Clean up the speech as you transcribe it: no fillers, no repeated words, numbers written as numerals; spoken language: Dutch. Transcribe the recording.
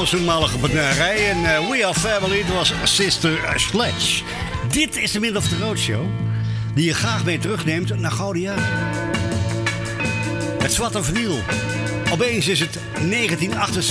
was een malige partnerij. En We Are Family, het was Sister Sledge. Dit is de Middle of the Road Show, die je graag mee terugneemt naar gouden jaren. Het zwarte vinyl. Opeens is het 1978.